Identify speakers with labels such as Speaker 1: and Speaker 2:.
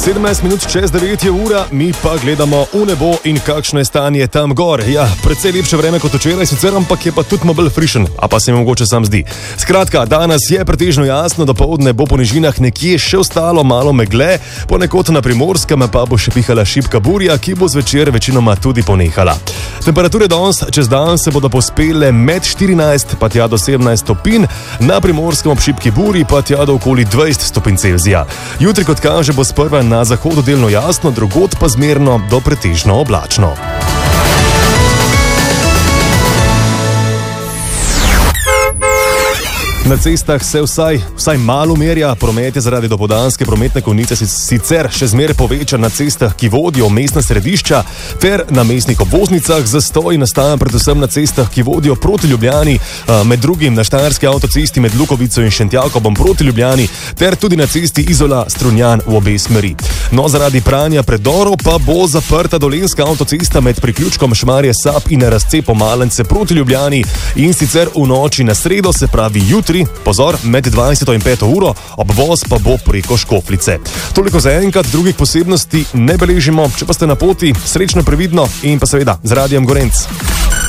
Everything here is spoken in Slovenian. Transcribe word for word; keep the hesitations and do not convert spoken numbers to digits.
Speaker 1: sedemnajst minut čez devet je ura, mi pa gledamo v nebo in kakšno je stanje tam gor. Ja, precej lepše vreme kot včeraj, sicer, ampak je pa tudi malo bolj frišen, a pa se mi mogoče sam zdi. Skratka, danes je pretežno jasno, dopoldne bo po nižinah nekje še ostalo malo megle, ponekod na Primorskem pa bo še pihala šibka burja, ki bo zvečer večinoma tudi ponehala. Temperature danes čez dan se bodo pospele med štirinajst pa tja do sedemnajst stopinj, na Primorskem ob šibki burji pa tja do okoli dvajset stopinj Celzija. Jutri, kot kaže, bo sprva na zahodu delno jasno, drugod pa zmerno do pretežno oblačno. Na cestah se vsaj, vsaj malo merja, promet je zaradi dopoldanske prometne konice sicer še zmeraj povečan na cestah, ki vodijo v mestna središča, ter na mestnih obvoznicah. Zastoj nastaja predvsem na cestah, ki vodijo proti Ljubljani, med drugim na Štajerski avtocesti med Lukovico in Šentjakobom proti Ljubljani, ter tudi na cesti Izola-Strunjan v obe smeri. No, zaradi pranja predorov pa bo zaprta Dolenjska avtocesta med priključkom Šmarje-Sap in razcepom Malence proti Ljubljani, in sicer v noči na sredo, se pravi jutri, pozor, med dvajseto in peto uro, obvoz pa bo preko Škoflice. Toliko za enkrat, drugih posebnosti ne beležimo, če pa ste na poti, srečno, previdno in pa seveda z Radijem Gorenc.